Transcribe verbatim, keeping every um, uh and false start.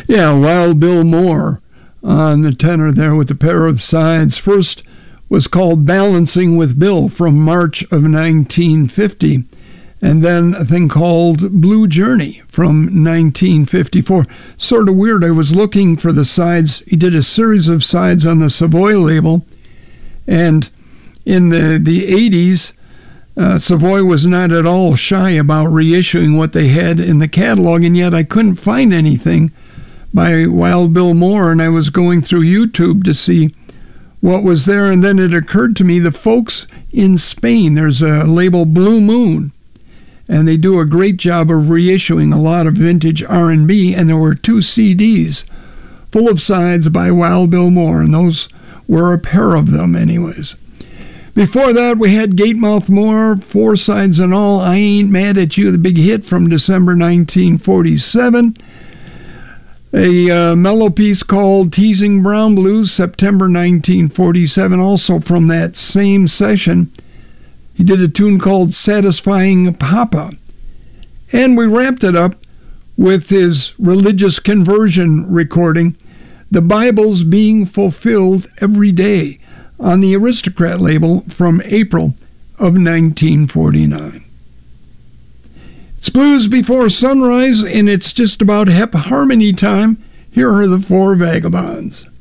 Yeah, Wild Bill Moore on the tenor there with a pair of sides. First was called Balancing with Bill from March of nineteen fifty. And then a thing called Blue Journey from nineteen fifty-four. Sort of weird. I was looking for the sides. He did a series of sides on the Savoy label. And in the, the eighties, uh, Savoy was not at all shy about reissuing what they had in the catalog. And yet I couldn't find anything by Wild Bill Moore. And I was going through YouTube to see what was there. And then it occurred to me, the folks in Spain, there's a label, Blue Moon. And they do a great job of reissuing a lot of vintage R and B, and there were two C Ds full of sides by Wild Bill Moore, and those were a pair of them anyways. Before that, we had Gatemouth Moore, four sides in all, I Ain't Mad at You, the big hit from December nineteen forty-seven. A uh, mellow piece called Teasing Brown Blues, September nineteen forty-seven, also from that same session. He did a tune called Satisfying Papa. And we wrapped it up with his religious conversion recording, The Bible's Being Fulfilled Every Day, on the Aristocrat label from April of nineteen forty-nine. It's Blues Before Sunrise, and it's just about Hep Harmony time. Here are the Four Vagabonds.